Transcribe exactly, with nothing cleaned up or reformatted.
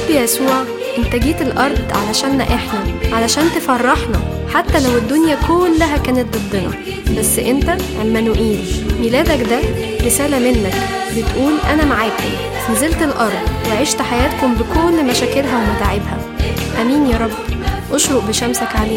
رب يسوع، انت جيت الأرض علشاننا احنا، علشان تفرحنا حتى لو الدنيا كلها كانت ضدنا. بس انت عمانوئيل، ميلادك ده رسالة منك بتقول أنا معاكم، نزلت الأرض وعشت حياتكم بكل مشاكلها ومتاعبها. أمين يا رب، أشرق بشمسك علينا.